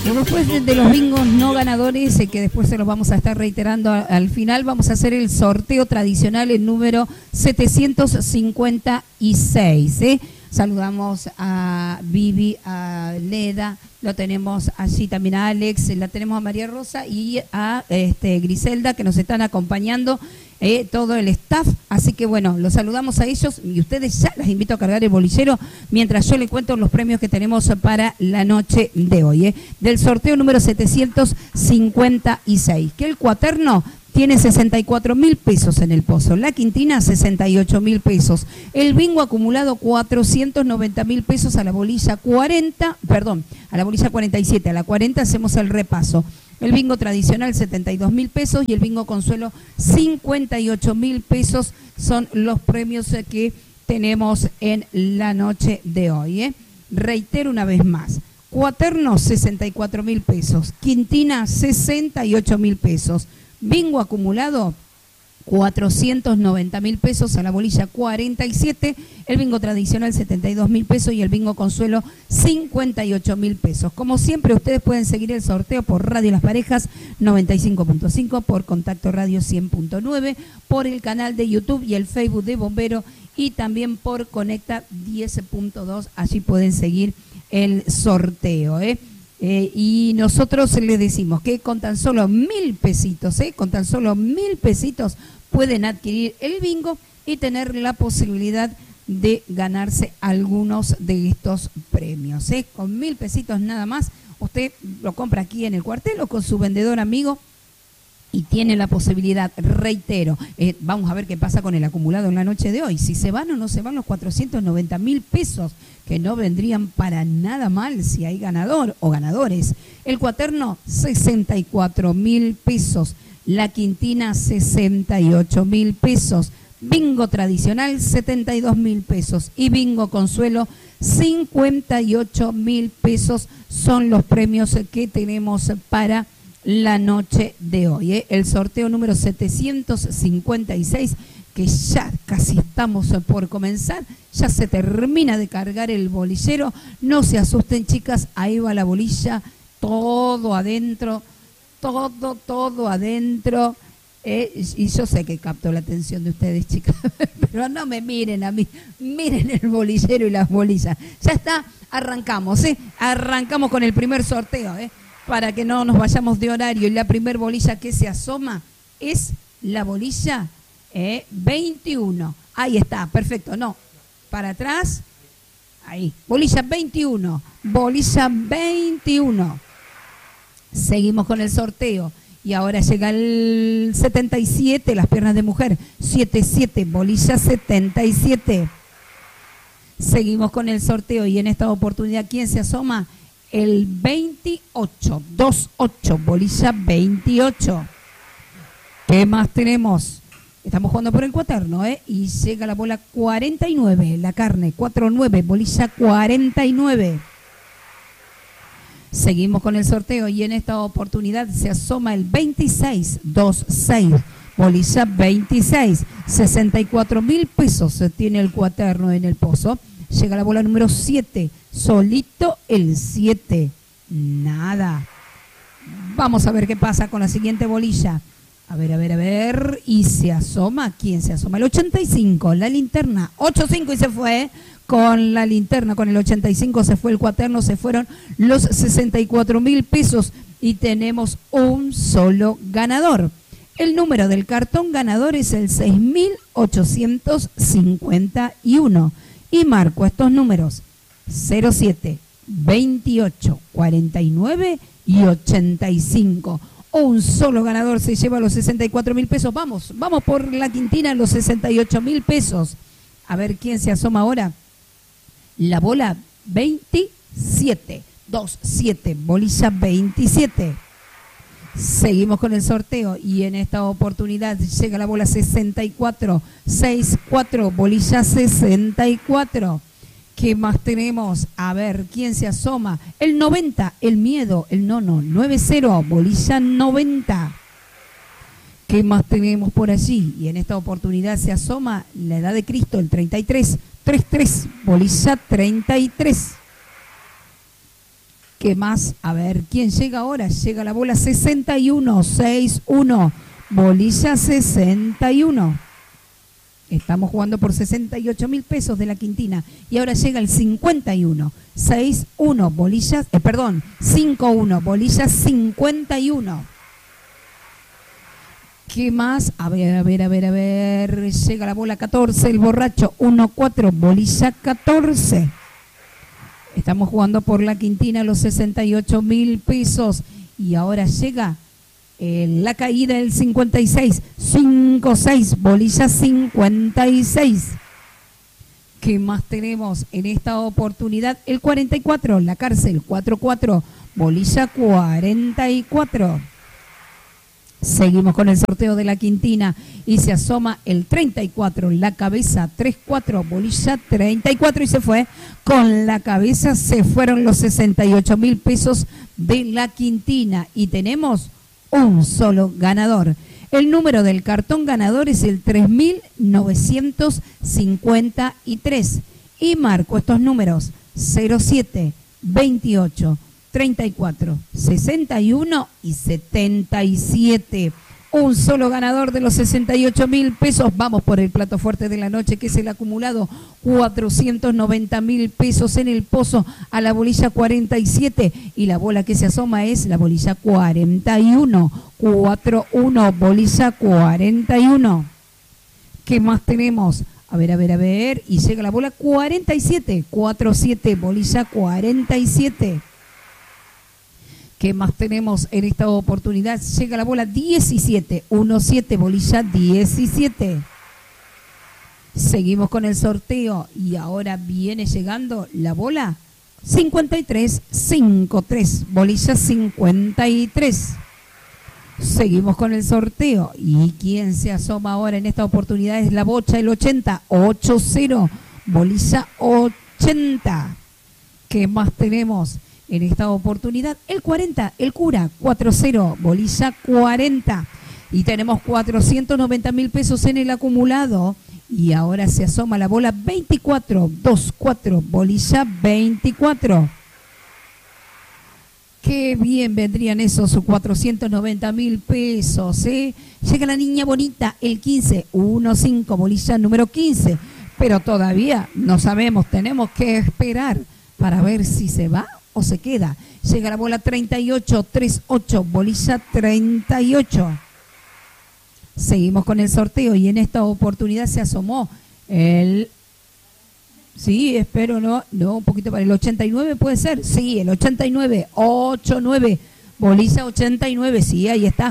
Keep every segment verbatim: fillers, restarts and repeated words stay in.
Y después de, de los bingos no ganadores, eh, que después se los vamos a estar reiterando a, al final, vamos a hacer el sorteo tradicional, el número setecientos cincuenta y seis. ¿eh? Saludamos a Vivi, a Leda, lo tenemos allí también a Alex, la tenemos a María Rosa y a este, Griselda, que nos están acompañando, eh, todo el staff. Así que bueno, los saludamos a ellos y ustedes ya las invito a cargar el bolillero mientras yo les cuento los premios que tenemos para la noche de hoy. Eh, del sorteo número setecientos cincuenta y seis, que el cuaterno tiene sesenta y cuatro mil pesos en el pozo, la quintina sesenta y ocho mil pesos, el bingo acumulado cuatrocientos noventa mil pesos, a la bolilla cuarenta, perdón, a la bolilla cuarenta y siete, a la cuarenta hacemos el repaso. El bingo tradicional setenta y dos mil pesos y el bingo consuelo cincuenta y ocho mil pesos son los premios que tenemos en la noche de hoy. ¿eh? Reitero una vez más. Cuaterno sesenta y cuatro mil pesos, quintina sesenta y ocho mil pesos, bingo acumulado cuatrocientos noventa mil pesos, a la bolilla cuarenta y siete, el bingo tradicional setenta y dos mil pesos y el bingo consuelo cincuenta y ocho mil pesos. Como siempre, ustedes pueden seguir el sorteo por Radio Las Parejas noventa y cinco punto cinco, por Contacto Radio cien punto nueve, por el canal de YouTube y el Facebook de Bombero y también por Conecta diez punto dos. Allí pueden seguir el sorteo, ¿eh? Eh, y nosotros les decimos que con tan solo mil pesitos, ¿eh? con tan solo mil pesitos pueden adquirir el bingo y tener la posibilidad de ganarse algunos de estos premios. ¿eh? Con mil pesitos nada más, usted lo compra aquí en el cuartel o con su vendedor amigo y tiene la posibilidad, reitero, eh, vamos a ver qué pasa con el acumulado en la noche de hoy, si se van o no se van los cuatrocientos noventa mil pesos, que no vendrían para nada mal si hay ganador o ganadores. El cuaterno, sesenta y cuatro mil pesos, la quintina, sesenta y ocho mil pesos, bingo tradicional, setenta y dos mil pesos y bingo consuelo, cincuenta y ocho mil pesos son los premios que tenemos para la noche de hoy. ¿eh? El sorteo número setecientos cincuenta y seis, que ya casi estamos por comenzar, ya se termina de cargar el bolillero. No se asusten, chicas, ahí va la bolilla, todo adentro, todo, todo adentro. Eh, y yo sé que capto la atención de ustedes, chicas, pero no me miren a mí, miren el bolillero y las bolillas. Ya está, arrancamos, ¿eh? Arrancamos con el primer sorteo, ¿eh? Para que no nos vayamos de horario. Y la primer bolilla que se asoma es la bolilla eh, veintiuno. Ahí está, perfecto. No, para atrás. Ahí, bolilla veintiuno. Bolilla veintiuno. Seguimos con el sorteo. Y ahora llega el setenta y siete, las piernas de mujer. setenta y siete, bolilla setenta y siete. Seguimos con el sorteo y en esta oportunidad, ¿quién se asoma? El veintiocho, veintiocho, bolilla veintiocho. ¿Qué más tenemos? Estamos jugando por el cuaterno, ¿eh? Y llega la bola cuarenta y nueve, la carne, cuarenta y nueve, bolilla cuarenta y nueve. Seguimos con el sorteo y en esta oportunidad se asoma el veintiséis, veintiséis, bolilla veintiséis, sesenta y cuatro mil pesos tiene el cuaterno en el pozo. Llega la bola número siete, solito el siete, nada. Vamos a ver qué pasa con la siguiente bolilla. A ver, a ver, a ver, y se asoma, ¿quién se asoma? El ochenta y cinco, la linterna, ochenta y cinco y se fue, con la linterna, con el ochenta y cinco se fue el cuaterno, se fueron los sesenta y cuatro mil pesos y tenemos un solo ganador. El número del cartón ganador es el seis mil ochocientos cincuenta y uno. Y marco estos números cero siete, veintiocho, cuarenta y nueve y ochenta y cinco. Un solo ganador se lleva los sesenta y cuatro mil pesos. Vamos, vamos por la quintina, los sesenta y ocho mil pesos. A ver quién se asoma ahora. La bola veintisiete, veintisiete, bolilla veintisiete. Seguimos con el sorteo y en esta oportunidad llega la bola sesenta y cuatro, sesenta y cuatro, bolilla sesenta y cuatro. ¿Qué más tenemos? A ver, ¿quién se asoma? El noventa, el miedo, el nono, noventa, bolilla noventa. ¿Qué más tenemos por allí? Y en esta oportunidad se asoma la edad de Cristo, el treinta y tres, treinta y tres, bolilla treinta y tres. ¿Qué más? A ver, ¿quién llega ahora? Llega la bola sesenta y uno, sesenta y uno, bolilla sesenta y uno. Estamos jugando por sesenta y ocho mil pesos de la quintina. Y ahora llega el cincuenta y uno, sesenta y uno, bolillas, eh, perdón, cincuenta y uno, bolilla cincuenta y uno. ¿Qué más? A ver, a ver, a ver, a ver. Llega la bola catorce, el borracho, uno cuatro, bolilla catorce. Estamos jugando por la quintina los sesenta y ocho mil pesos. Y ahora llega eh, la caída del cincuenta y seis. cincuenta y seis, bolilla cincuenta y seis. ¿Qué más tenemos en esta oportunidad? El cuarenta y cuatro, la cárcel, cuatro cuatro, bolilla cuarenta y cuatro. Seguimos con el sorteo de la quintina y se asoma el treinta y cuatro, la cabeza, tres cuatro, bolilla treinta y cuatro y se fue. Con la cabeza se fueron los sesenta y ocho mil pesos de la quintina y tenemos un solo ganador. El número del cartón ganador es el tres mil novecientos cincuenta y tres y marco estos números cero siete, veintiocho, treinta y cuatro, sesenta y uno y setenta y siete. Un solo ganador de los sesenta y ocho mil pesos. Vamos por el plato fuerte de la noche, que es el acumulado. cuatrocientos noventa mil pesos en el pozo a la bolilla cuarenta y siete. Y la bola que se asoma es la bolilla cuarenta y uno. cuatro uno, bolilla cuarenta y uno. ¿Qué más tenemos? A ver, a ver, a ver. Y llega la bola cuarenta y siete. cuatro siete, bolilla cuarenta y siete. ¿Qué más tenemos en esta oportunidad? Llega la bola diecisiete, uno siete, bolilla diecisiete. Seguimos con el sorteo y ahora viene llegando la bola cincuenta y tres, cincuenta y tres, bolilla cincuenta y tres. Seguimos con el sorteo y quien se asoma ahora en esta oportunidad es la bocha, el ochenta, ochenta, bolilla ochenta. ¿Qué más tenemos en esta oportunidad? El cuarenta, el cura, cuatro cero, bolilla cuarenta. Y tenemos cuatrocientos noventa mil pesos en el acumulado. Y ahora se asoma la bola veinticuatro, veinticuatro, bolilla veinticuatro. Qué bien vendrían esos cuatrocientos noventa mil pesos, ¿eh? Llega la niña bonita, el quince, quince, bolilla número quince. Pero todavía no sabemos, tenemos que esperar para ver si se va o se queda. Llega la bola treinta y ocho, treinta y ocho, bolilla treinta y ocho. Seguimos con el sorteo y en esta oportunidad se asomó el... Sí, espero, no, no, un poquito para el ochenta y nueve, puede ser. Sí, el ochenta y nueve, ochenta y nueve, bolilla ochenta y nueve, sí, ahí está.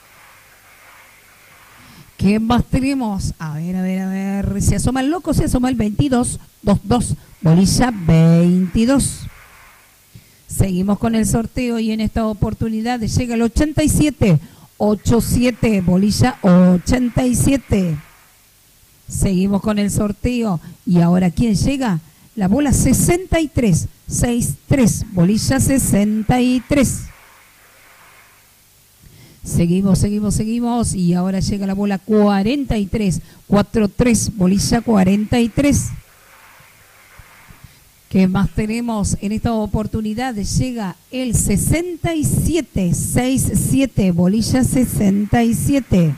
¿Qué más tenemos? A ver, a ver, a ver. Se asoma el loco, se asoma el veintidós, veintidós, bolilla veintidós. Seguimos con el sorteo y en esta oportunidad llega el ochenta y siete, ochenta y siete, bolilla ochenta y siete. Seguimos con el sorteo y ahora ¿quién llega? La bola sesenta y tres, sesenta y tres, bolilla sesenta y tres. Seguimos, seguimos, seguimos y ahora llega la bola cuarenta y tres, cuarenta y tres, bolilla cuarenta y tres. ¿Qué más tenemos en esta oportunidad? Llega el sesenta y siete, sesenta y siete, bolilla sesenta y siete.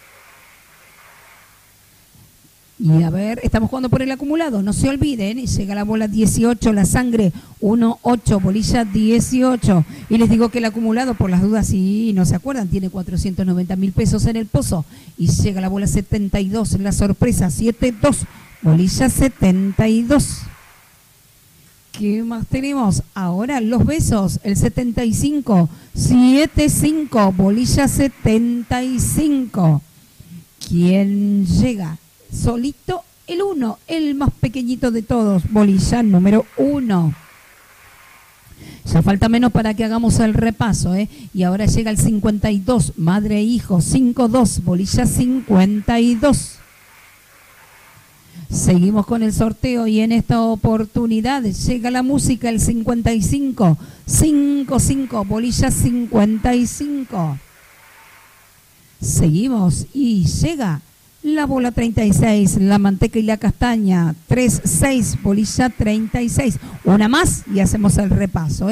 Y a ver, estamos jugando por el acumulado, no se olviden, llega la bola dieciocho, la sangre, uno ocho, bolilla dieciocho. Y les digo que el acumulado, por las dudas, si no se acuerdan, tiene cuatrocientos noventa mil pesos en el pozo. Y llega la bola setenta y dos, la sorpresa, siete dos, bolilla setenta y dos. ¿Qué más tenemos? Ahora los besos, el setenta y cinco, setenta y cinco, bolilla setenta y cinco. ¿Quién llega? Solito el uno, el más pequeñito de todos, bolilla número uno. Ya falta menos para que hagamos el repaso, ¿eh? Y ahora llega el cincuenta y dos, madre e hijo, cincuenta y dos, bolilla cincuenta y dos. Seguimos con el sorteo y en esta oportunidad llega la música, el cincuenta y cinco, cincuenta y cinco, bolilla cincuenta y cinco. Seguimos y llega la bola treinta y seis, la manteca y la castaña, treinta y seis, bolilla treinta y seis. Una más y hacemos el repaso, ¿eh?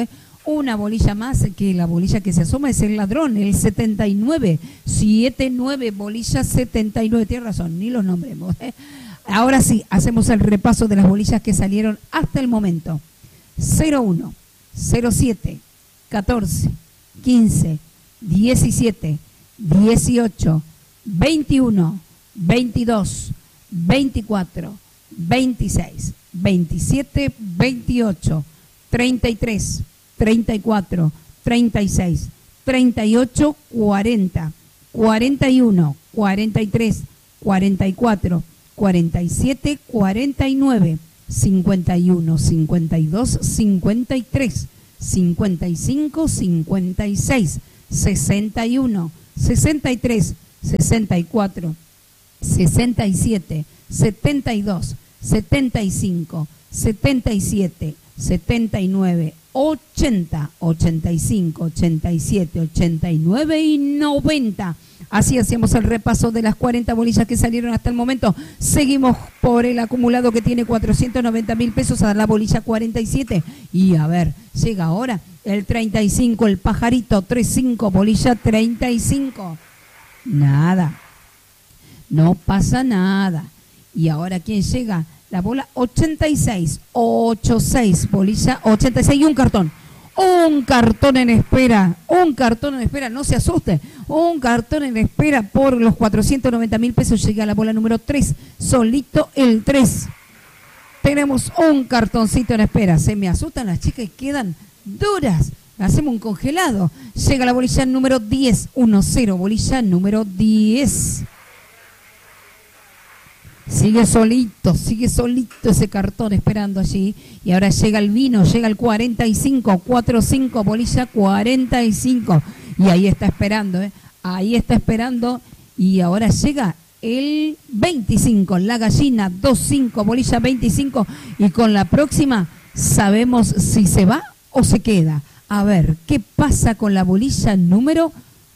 una bolilla más, que la bolilla que se asoma es el ladrón, el setenta y nueve, setenta y nueve, bolilla setenta y nueve, tiene razón, ni los nombremos. ¿eh? Ahora sí, hacemos el repaso de las bolillas que salieron hasta el momento. cero uno, cero siete, catorce, quince, diecisiete, dieciocho, veintiuno, veintidós, veinticuatro, veintiséis, veintisiete, veintiocho, treinta y tres, treinta y cuatro, treinta y seis, treinta y ocho, cuarenta, cuarenta y uno, cuarenta y tres, cuarenta y cuatro, cuarenta y siete, cuarenta y nueve, cincuenta y uno, cincuenta y dos, cincuenta y tres, cincuenta y cinco, cincuenta y seis, sesenta y uno, sesenta y tres, sesenta y cuatro, sesenta y siete, setenta y dos, setenta y cinco, setenta y siete, setenta y nueve, ochenta, ochenta y cinco, ochenta y siete, ochenta y nueve y noventa. Así hacemos el repaso de las cuarenta bolillas que salieron hasta el momento. Seguimos por el acumulado que tiene cuatrocientos noventa mil pesos a la bolilla cuarenta y siete. Y a ver, llega ahora el treinta y cinco, el pajarito, treinta y cinco, bolilla treinta y cinco. Nada, no pasa nada. Y ahora, ¿quién llega? La bola ochenta y seis, ochenta y seis, bolilla ochenta y seis y un cartón. Un cartón en espera, un cartón en espera, no se asuste, un cartón en espera por los cuatrocientos noventa mil pesos. Llega la bola número tres, solito el tres. Tenemos un cartoncito en espera. Se me asustan las chicas y quedan duras. Hacemos un congelado. Llega la bolilla número diez, uno cero, bolilla número diez. Sigue solito, sigue solito ese cartón esperando allí. Y ahora llega el vino, llega el cuarenta y cinco, cuarenta y cinco, bolilla cuarenta y cinco. Y ahí está esperando, ¿eh? Ahí está esperando. Y ahora llega el veinticinco, la gallina, veinticinco, bolilla veinticinco. Y con la próxima sabemos si se va o se queda. A ver, ¿qué pasa con la bolilla número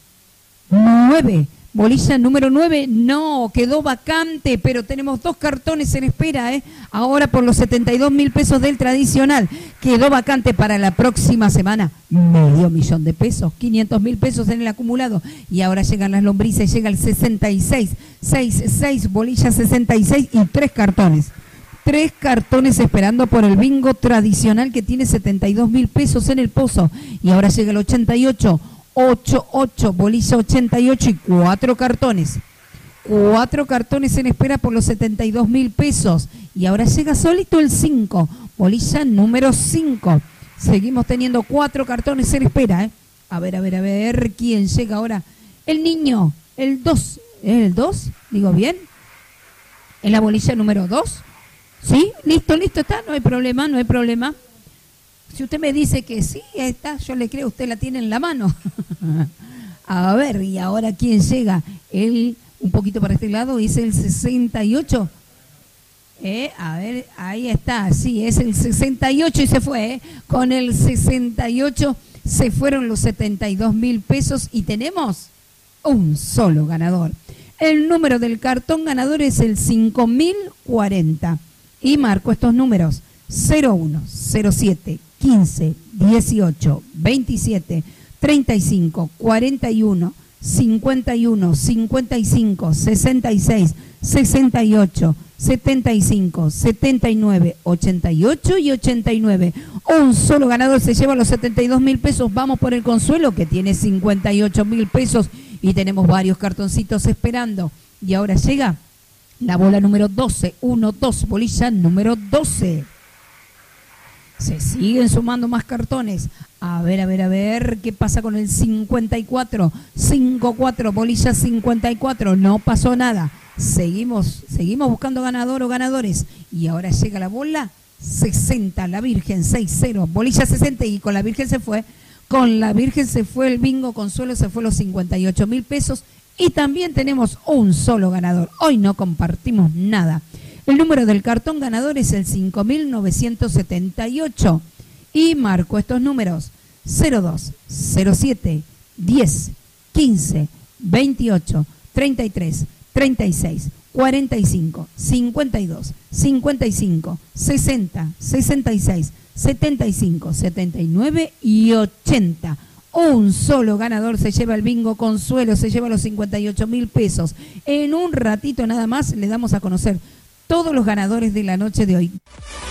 nueve? Bolilla número nueve, no, quedó vacante, pero tenemos dos cartones en espera, ¿eh? Ahora por los setenta y dos mil pesos del tradicional. Quedó vacante para la próxima semana, medio millón de pesos, quinientos mil pesos en el acumulado. Y ahora llegan las lombrices, llega el sesenta y seis, sesenta y seis, bolilla sesenta y seis y tres cartones. Tres cartones esperando por el bingo tradicional que tiene setenta y dos mil pesos en el pozo. Y ahora llega el ochenta y ocho, ochenta y ocho, bolilla ochenta y ocho y cuatro cartones. Cuatro cartones en espera por los setenta y dos mil pesos. Y ahora llega solito el cinco, bolilla número cinco. Seguimos teniendo cuatro cartones en espera, ¿eh? A ver, a ver, a ver, ¿quién llega ahora? El niño, el dos. ¿El dos? ¿Digo bien? ¿En la bolilla número dos? ¿Sí? Listo, listo, está, no hay problema, no hay problema. Si usted me dice que sí, está, yo le creo, usted la tiene en la mano. A ver, y ahora ¿quién llega? Él, un poquito para este lado, es el sesenta y ocho. Eh, a ver, ahí está, sí, es el sesenta y ocho y se fue. Eh. Con el sesenta y ocho se fueron los setenta y dos mil pesos y tenemos un solo ganador. El número del cartón ganador es el cinco mil cuarenta. Y marco estos números: cero uno, cero siete, quince, dieciocho, veintisiete, treinta y cinco, cuarenta y uno, cincuenta y uno, cincuenta y cinco, sesenta y seis, sesenta y ocho, setenta y cinco, setenta y nueve, ochenta y ocho y ochenta y nueve. Un solo ganador se lleva los setenta y dos mil pesos. Vamos por el consuelo que tiene cincuenta y ocho mil pesos y tenemos varios cartoncitos esperando. Y ahora llega la bola número doce, uno, dos, bolilla número doce. Se siguen sumando más cartones. A ver, a ver, a ver, ¿qué pasa con el cincuenta y cuatro? cincuenta y cuatro, bolilla cincuenta y cuatro, no pasó nada. Seguimos, seguimos buscando ganador o ganadores. Y ahora llega la bola sesenta, la Virgen, seis cero, bolilla sesenta y con la Virgen se fue. Con la Virgen se fue el bingo consuelo, se fue los cincuenta y ocho mil pesos. Y también tenemos un solo ganador. Hoy no compartimos nada. El número del cartón ganador es el cinco mil novecientos setenta y ocho. Y marco estos números: cero dos, cero siete, diez, quince, veintiocho, treinta y tres, treinta y seis, cuarenta y cinco, cincuenta y dos, cincuenta y cinco, sesenta, sesenta y seis, setenta y cinco, setenta y nueve y ochenta. Un solo ganador se lleva el bingo Consuelo, se lleva los cincuenta y ocho mil pesos. En un ratito nada más le damos a conocer todos los ganadores de la noche de hoy.